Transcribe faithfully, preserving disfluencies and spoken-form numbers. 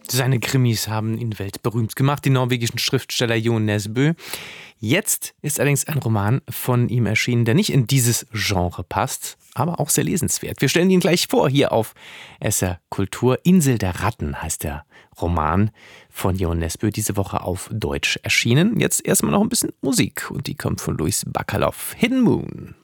Seine Krimis haben ihn weltberühmt gemacht, den norwegischen Schriftsteller Jo Nesbø. Jetzt ist allerdings ein Roman von ihm erschienen, der nicht in dieses Genre passt, aber auch sehr lesenswert. Wir stellen ihn gleich vor, hier auf S R Kultur. Insel der Ratten heißt der Roman von Jo Nesbø, diese Woche auf Deutsch erschienen. Jetzt erstmal noch ein bisschen Musik und die kommt von Louis Bacalov. Hidden Moon.